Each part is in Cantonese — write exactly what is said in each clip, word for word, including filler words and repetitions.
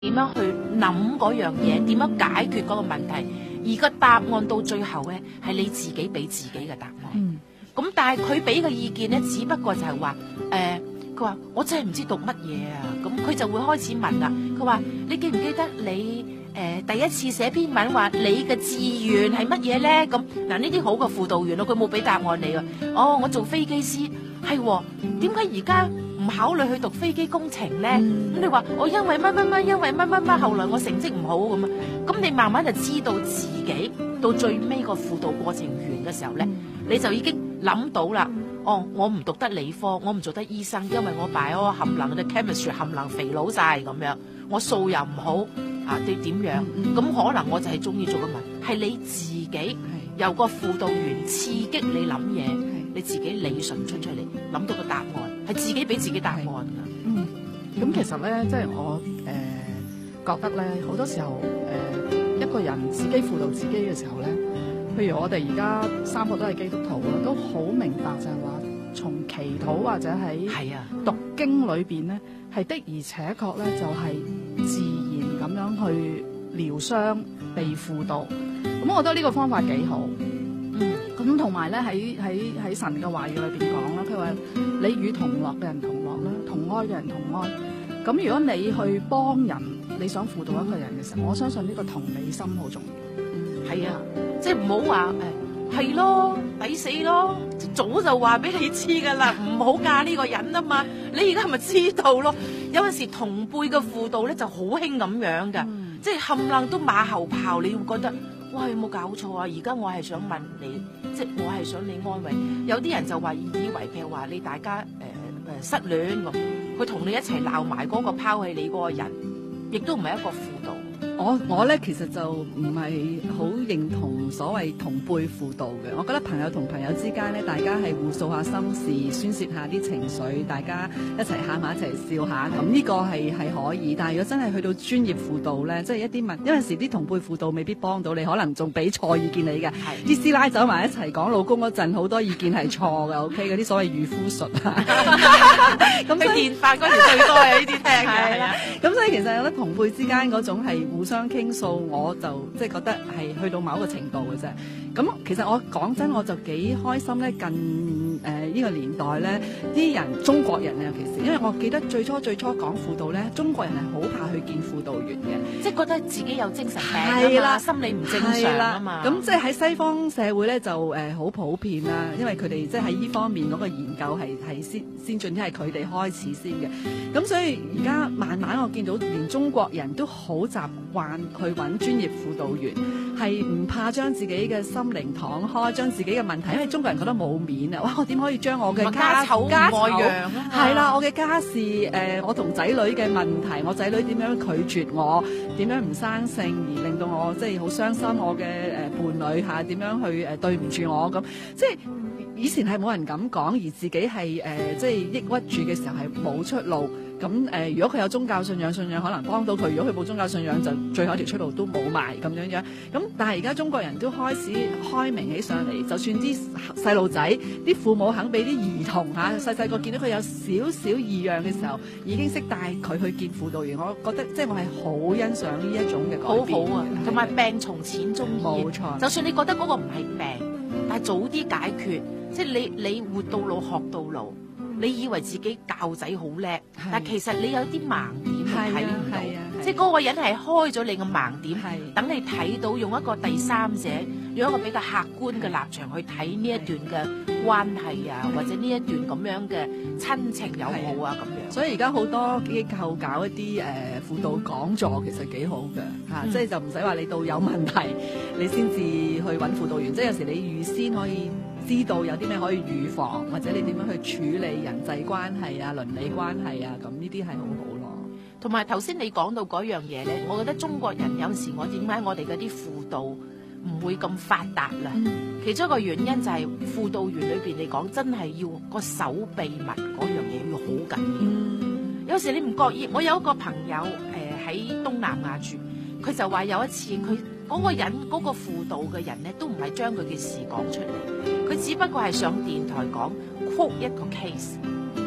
點樣去諗嗰樣嘢，點樣解決嗰個問題，而個答案到最後咧係你自己俾自己嘅答案。咁、嗯、但係佢俾嘅意見咧，只不過就係話誒，佢話我真係唔知讀乜嘢啊。咁佢就會開始問啦。佢話你記唔記得你誒、呃、第一次寫篇文話你嘅志願係乜嘢咧？咁嗱，呢啲好嘅輔導員咯，佢冇俾答案你啊。哦，我做飛機師係，點解而家唔考慮去讀飛機工程咧？咁、嗯、你話我因為乜乜乜，因為乜乜乜，後來我成績唔好咁啊。咁你慢慢就知道自己到最尾個輔導過程完嘅時候咧，嗯、你就已經諗到啦。哦，我唔讀得理科，我唔做得醫生，因為我 bio 冚唪唥嘅 chemistry 冚唪唥肥佬晒咁樣，我數又唔好啊，你點樣？咁、嗯嗯、可能我就係中意做嘅文，係你自己由個輔導員刺激你諗嘢，你自己理順出出嚟，諗到個答案，係自己俾自己答案㗎。 嗯，咁其實咧，即係我誒、呃、覺得咧，好多時候誒、呃、一個人自己輔導自己嘅時候咧，譬如我哋而家三個都係基督徒啦，都好明白就係話，從祈禱或者喺讀經裏邊咧，係的而且確咧就係自然咁樣去療傷被輔導。咁我覺得呢個方法幾好。嗯，咁同埋咧喺喺喺神嘅話語裏邊講啦，佢話你與同樂嘅人同樂啦，同哀嘅人同哀。咁如果你去幫人，你想輔導一個人嘅時候，我相信呢個同理心好重要。 嗯，係啊，即係唔好話誒係咯，抵死咯，早就話俾你知噶啦，唔好嫁呢個人啊嘛。你而家係咪知道咯？有陣時同輩嘅輔導咧就好興咁樣噶，嗯、即係冚唪唥都馬後炮，你會覺得。哇！有冇搞錯啊？而家我係想問你，即係我係想你安慰。有啲人就話以為譬如話你大家誒誒、呃、失戀咁，佢同你一齊鬧埋嗰個拋棄你嗰個人，亦都唔係一個輔導。 我我咧其實就唔係好認同所謂同輩輔導嘅。我覺得朋友同朋友之間咧，大家係互訴下心事，宣泄下啲情緒，大家一齊喊下一齊笑下，咁呢個係係可以。但係如果真係去到專業輔導咧，即係一啲問，有陣時啲同輩輔導未必幫到你，可能仲俾錯意見你嘅。啲師奶走埋一齊講老公嗰陣，好多意見係錯嘅。O K， 嗰啲所謂漁夫術啊， 咁你電飯嗰時最多係呢啲聽嘅。係啦， 咁所以其實有得同輩之間嗰種係互相傾訴，我就即係覺得係去到某一個程度嘅啫。咁其實我講真，我就幾開心咧。近誒呢、呃呢個年代咧，啲人中國人尤其是，因為我記得最初最初講輔導咧，中國人係好怕去見輔導員嘅， 即係覺得自己有精神病啊嘛，心理唔正常啊嘛。 咁即係喺西方社會咧就誒好、呃、普遍啦，因為佢哋即係喺呢方面嗰個研究係係先先進，啲係佢哋開始先嘅。咁所以而家慢慢我見到連中國人都好習慣去揾專業輔導員，係唔怕將自己嘅心靈敞開，將自己嘅問題，因為中國人覺得冇面啊！哇，我點可以將我嘅家醜家外揚啊？ 係啦，我嘅家事誒、呃，我同仔女嘅問題，我仔女點樣拒絕我，點樣唔生性，而令到我即係好傷心，我嘅誒、呃、伴侶嚇點樣去誒、呃、對唔住我咁，即係以前係冇人咁講，而自己係誒、呃、即係抑鬱住嘅時候係冇出路。咁誒、呃，如果佢有宗教信仰，信仰可能幫到佢；如果佢冇宗教信仰，就最後一條出路都冇埋咁樣樣。咁但係而家中國人都開始開明起上嚟，就算啲細路仔、啲父母肯俾啲兒童嚇細細個見到佢有少少異樣嘅時候，已經識帶佢去見輔導員。我覺得即係我係好欣賞呢一種嘅改變。 好好啊，同埋病從淺中醫。 冇錯， 就算你覺得嗰個唔係病，但係早啲解決，即係你你活到老學到老。你以為自己教仔好叻，但其實你有啲盲點你睇唔到，即係嗰個人係開咗你嘅盲點，等你睇到，用一個第三者，用一個比較客觀嘅立場去睇呢一段嘅關係啊，或者呢一段咁樣嘅親情友好啊咁樣。 所以而家好多機構搞一啲誒、呃、輔導講座，其實幾好嘅嚇，即係就唔使話你到有問題，你先至去揾輔導員，即係有時你預先可以知道有啲咩可以預防，或者你點樣去處理人際關係啊、倫理關係啊，咁呢啲係好好咯。 同埋頭先你講到嗰樣嘢咧，我覺得中國人有時我點解我哋嗰啲輔導唔會咁發達啦？嗯、其中一個原因就係輔導員裏邊嚟講，真係要個守秘密嗰樣嘢要好緊要。嗯、有時你唔覺意，我有一個朋友誒喺、呃、東南亞住，佢就話有一次佢嗰個人嗰、嗰個輔導嘅人咧，都唔係將佢嘅事講出嚟，佢只不過係上電台講 quote 一個 case。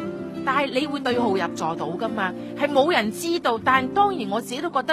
但係你會對號入座到噶嘛？係冇人知道，但當然我自己都覺得